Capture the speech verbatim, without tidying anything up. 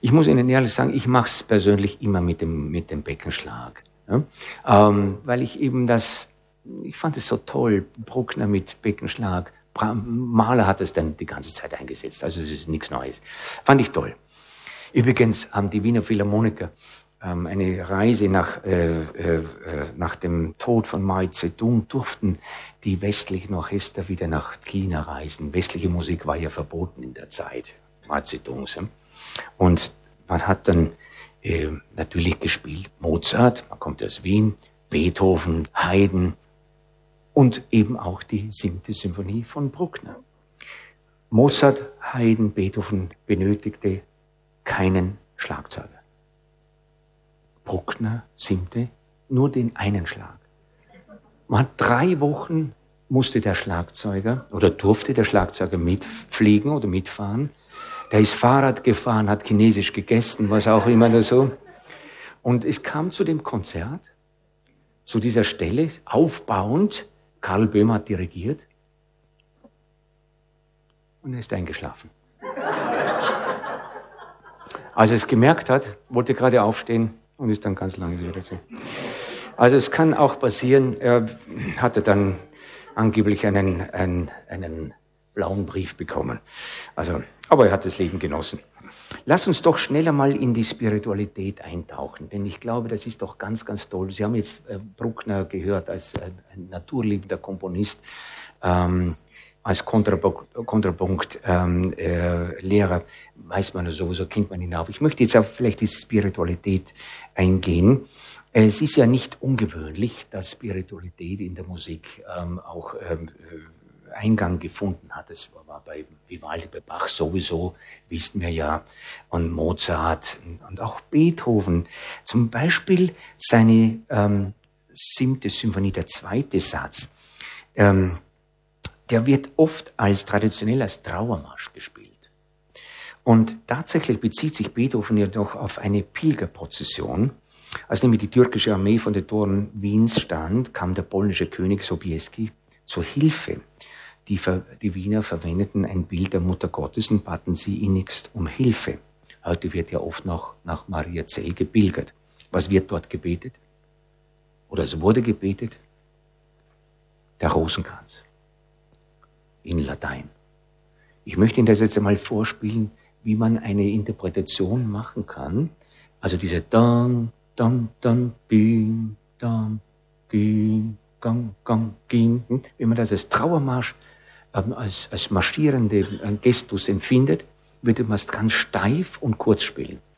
Ich muss Ihnen ehrlich sagen, ich mache es persönlich immer mit dem, mit dem Beckenschlag. Ja? Ähm, weil ich eben das, ich fand es so toll, Bruckner mit Beckenschlag. Mahler hat es dann die ganze Zeit eingesetzt, also es ist nichts Neues. Fand ich toll. Übrigens haben die Wiener Philharmoniker ähm, eine Reise nach, äh, äh, nach dem Tod von Mao Zedong, durften die westlichen Orchester wieder nach China reisen. Westliche Musik war ja verboten in der Zeit Mao Zedongs. Ja? Und man hat dann äh, natürlich gespielt Mozart, man kommt aus Wien, Beethoven, Haydn, und eben auch die siebte Symphonie von Bruckner. Mozart, Haydn, Beethoven benötigte keinen Schlagzeuger. Bruckner, siebte, nur den einen Schlag. Man hat drei Wochen musste der Schlagzeuger oder durfte der Schlagzeuger mitfliegen oder mitfahren. Der ist Fahrrad gefahren, hat Chinesisch gegessen, was auch immer so. Und es kam zu dem Konzert, zu dieser Stelle, aufbauend. Karl Böhm hat dirigiert und er ist eingeschlafen. Als er es gemerkt hat, wollte gerade aufstehen und ist dann ganz langsam wieder so. Also es kann auch passieren, er hatte dann angeblich einen, einen, einen blauen Brief bekommen. Also, aber er hat das Leben genossen. Lass uns doch schneller mal in die Spiritualität eintauchen, denn ich glaube, das ist doch ganz, ganz toll. Sie haben jetzt äh, Bruckner gehört als äh, ein naturliebender Komponist, ähm, als Kontrapunkt, Kontrapunkt ähm, äh, Lehrer, weiß man sowieso, kennt man ihn auch. Ich möchte jetzt auf vielleicht die Spiritualität eingehen. Es ist ja nicht ungewöhnlich, dass Spiritualität in der Musik ähm, auch ähm, Eingang gefunden hat. Das war bei Vivaldi, bei Bach sowieso, wissen wir ja, und Mozart und auch Beethoven. Zum Beispiel seine ähm, siebte Symphonie, der zweite Satz, ähm, der wird oft als traditionell als Trauermarsch gespielt. Und tatsächlich bezieht sich Beethoven ja doch auf eine Pilgerprozession. Als nämlich die türkische Armee von den Toren Wiens stand, kam der polnische König Sobieski zur Hilfe. Die, die Wiener verwendeten ein Bild der Mutter Gottes und baten sie innigst um Hilfe. Heute wird ja oft noch nach Mariazell gepilgert. Was wird dort gebetet? Oder es wurde gebetet? Der Rosenkranz. In Latein. Ich möchte Ihnen das jetzt einmal vorspielen, wie man eine Interpretation machen kann. Also diese Dam, Dam, Dam, Bim, Dam, Bim, Gang, Gang, Gim, wie man das als Trauermarsch als, als marschierende Gestus empfindet, würde man es ganz steif und kurz spielen.